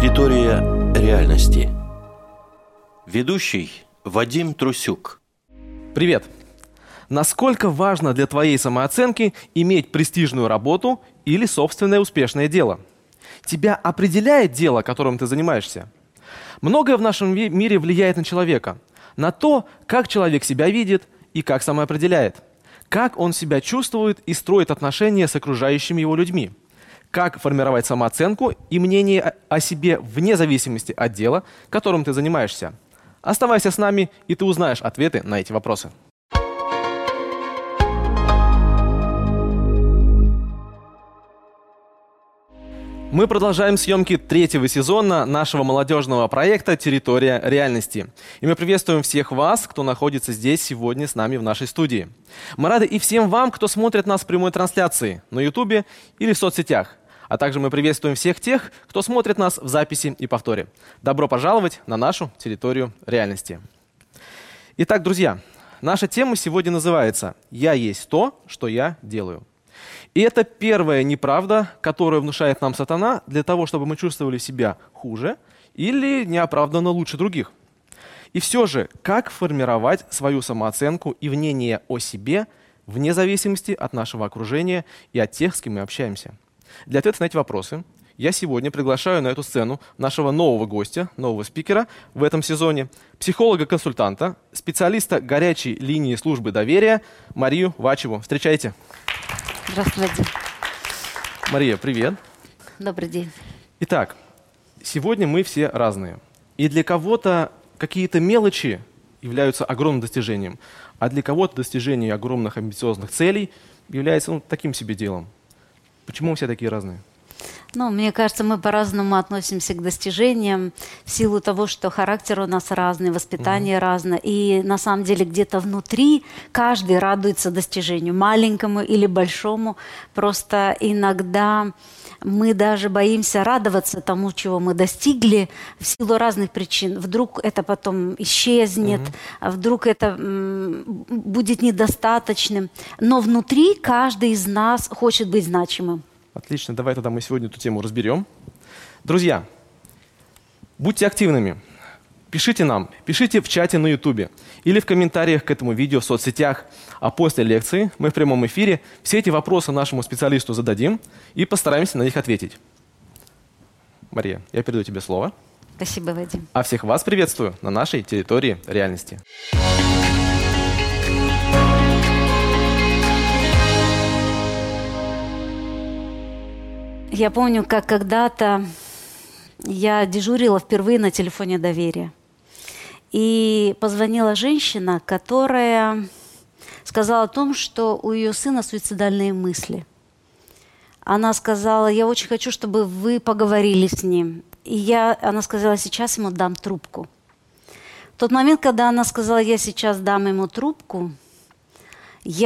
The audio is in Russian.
Территория реальности. Ведущий Вадим Трусюк. Привет! Насколько важно для твоей самооценки иметь престижную работу или собственное успешное дело? Тебя определяет дело, которым ты занимаешься? Многое в нашем мире влияет на человека, на то, как человек себя видит и как самоопределяет, как он себя чувствует и строит отношения с окружающими его людьми, как формировать самооценку и мнение о себе вне зависимости от дела, которым ты занимаешься. Оставайся с нами, и ты узнаешь ответы на эти вопросы. Мы продолжаем съемки третьего сезона нашего молодежного проекта «Территория реальности». И мы приветствуем всех вас, кто находится здесь сегодня с нами в нашей студии. Мы рады и всем вам, кто смотрит нас в прямой трансляции на YouTube или в соцсетях. А также мы приветствуем всех тех, кто смотрит нас в записи и повторе. Добро пожаловать на нашу территорию реальности. Итак, друзья, наша тема сегодня называется «Я есть то, что я делаю». И это первая неправда, которую внушает нам сатана для того, чтобы мы чувствовали себя хуже или неоправданно лучше других. И все же, как формировать свою самооценку и мнение о себе вне зависимости от нашего окружения и от тех, с кем мы общаемся? Для ответа на эти вопросы я сегодня приглашаю на эту сцену нашего нового гостя, нового спикера в этом сезоне, психолога-консультанта, специалиста горячей линии службы доверия Марию Вачеву. Встречайте. Здравствуйте. Мария, привет. Добрый день. Итак, сегодня мы все разные. И для кого-то какие-то мелочи являются огромным достижением, а для кого-то достижение огромных амбициозных целей является таким себе делом. Почему мы все такие разные? Мне кажется, мы по-разному относимся к достижениям в силу того, что характер у нас разный, воспитание разное. И на самом деле где-то внутри каждый радуется достижению, маленькому или большому. Просто иногда мы даже боимся радоваться тому, чего мы достигли, в силу разных причин. Вдруг это потом исчезнет, вдруг это будет недостаточным. Но внутри каждый из нас хочет быть значимым. Отлично, давай тогда мы сегодня эту тему разберем. Друзья, будьте активными. Пишите нам, пишите в чате на YouTube или в комментариях к этому видео в соцсетях. А после лекции мы в прямом эфире все эти вопросы нашему специалисту зададим и постараемся на них ответить. Мария, я передаю тебе слово. Спасибо, Вадим. А всех вас приветствую на нашей территории реальности. Я помню, как когда-то я дежурила впервые на телефоне доверия. И позвонила женщина, которая сказала о том, что у ее сына суицидальные мысли. Она сказала: я очень хочу, чтобы вы поговорили с ним. И она сказала: сейчас ему дам трубку. В тот момент, когда она сказала: я сейчас дам ему трубку,